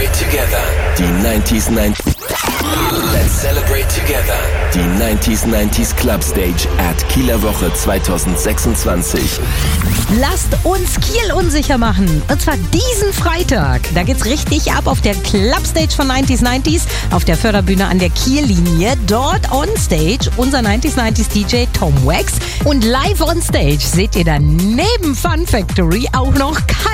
celebrate together. Die 90s. Let's celebrate together. Die 90s Club Stage at Kieler Woche 2026. Lasst uns Kiel unsicher machen. Und zwar diesen Freitag. Da geht's richtig ab auf der Club Stage von 90s auf der Förderbühne an der Kiellinie. Dort on Stage unser 90s DJ Tom Wax. Und live on Stage seht ihr dann neben Fun Factory auch noch